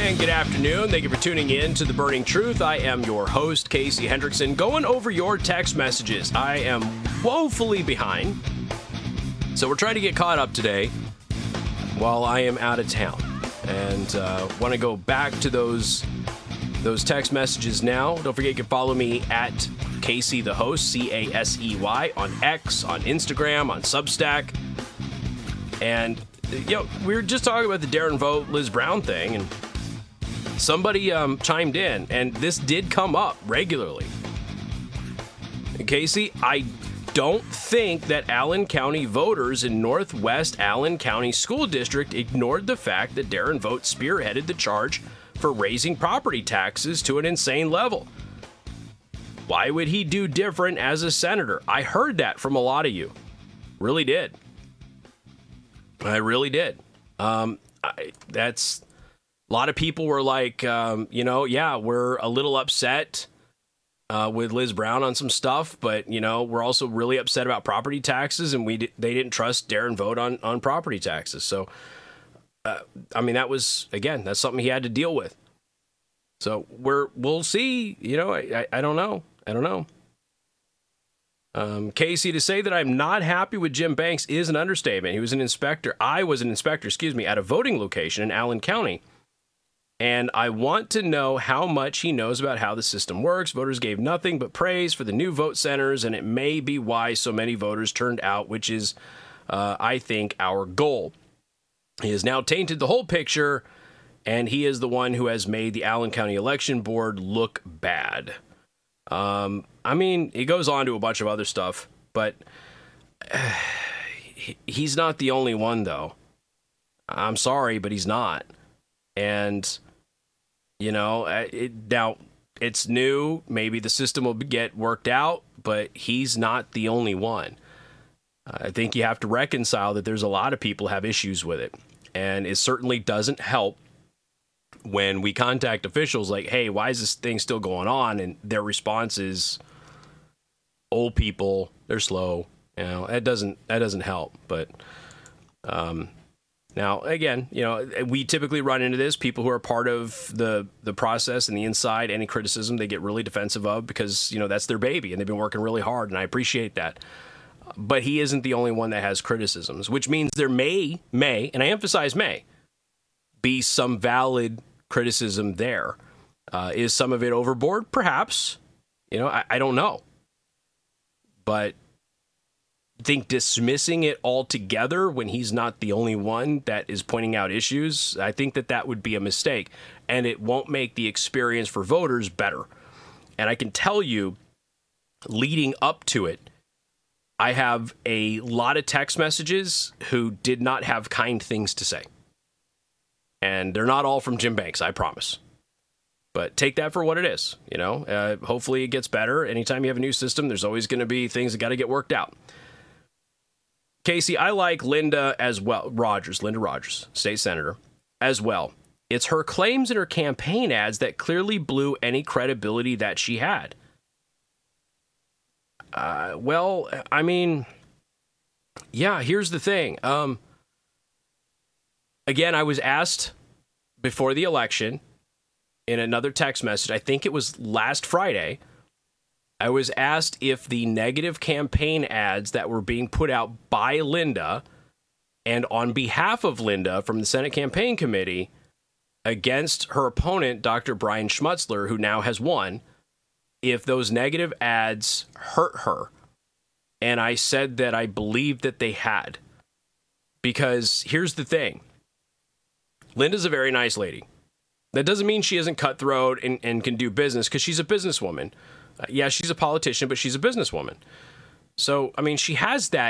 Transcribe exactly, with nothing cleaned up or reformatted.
And good afternoon. Thank you for tuning in to The Burning Truth. I am your host, Casey Hendrickson, going over your text messages. I am woefully behind, so we're trying to get caught up today while I am out of town. And uh, want to go back to those those text messages now. Don't forget you can follow me at Casey the Host, C A S E Y, on X, on Instagram, on Substack. And, you know, we were just talking about the Darren Vogt, Liz Brown thing, and somebody um, chimed in, and this did come up regularly. Casey, I don't think that Allen County voters in Northwest Allen County School District ignored the fact that Darren Vogt spearheaded the charge for raising property taxes to an insane level. Why would he do different as a senator? I heard that from a lot of you. Really did. I really did. Um, I, that's a lot of people were like, um, you know, yeah, we're a little upset uh, with Liz Brown on some stuff, but you know, we're also really upset about property taxes, and we di- they didn't trust Darren Vogt on on property taxes. So, uh, I mean, that was again, that's something he had to deal with. So we're we'll see. You know, I I, I don't know. I don't know. Um, Casey, to say that I'm not happy with Jim Banks is an understatement. He was an inspector. I was an inspector, excuse me, at a voting location in Allen County. And I want to know how much he knows about how the system works. Voters gave nothing but praise for the new vote centers, and it may be why so many voters turned out, which is, uh, I think, our goal. He has now tainted the whole picture, and he is the one who has made the Allen County Election Board look bad. Um, I mean, he goes on to a bunch of other stuff, but uh, he, he's not the only one, though. I'm sorry, but he's not. And, you know, it, now it's new. Maybe the system will get worked out, but he's not the only one. I think you have to reconcile that there's a lot of people who have issues with it. And it certainly doesn't help when we contact officials like, hey, why is this thing still going on? And their response is, old people, they're slow. You know, that doesn't, that doesn't help. But, um, now, again, you know, we typically run into this. People who are part of the, the process and the inside, any criticism, they get really defensive of because, you know, that's their baby and they've been working really hard. And I appreciate that. But he isn't the only one that has criticisms, which means there may, may, and I emphasize may, be some valid criticism there. Uh, is some of it overboard? Perhaps. You know, I, I don't know. But I think dismissing it altogether when he's not the only one that is pointing out issues, I think that that would be a mistake. And it won't make the experience for voters better. And I can tell you, leading up to it, I have a lot of text messages who did not have kind things to say. And they're not all from Jim Banks, I promise. But take that for what it is. You know, uh, hopefully it gets better. Anytime you have a new system, there's always going to be things that got to get worked out. Casey, I like Linda as well. Rogers, Linda Rogers, state senator, as well. It's her claims in her campaign ads that clearly blew any credibility that she had. Uh, well, I mean, yeah, here's the thing. Um, Again, I was asked before the election in another text message, I think it was last Friday, I was asked if the negative campaign ads that were being put out by Linda and on behalf of Linda from the Senate Campaign Committee against her opponent, Doctor Brian Schmutzler, who now has won, if those negative ads hurt her. And I said that I believed that they had. Because here's the thing. Linda's a very nice lady. That doesn't mean she isn't cutthroat and, and can do business, because she's a businesswoman. Uh, yeah, she's a politician, but she's a businesswoman. So, I mean, she has that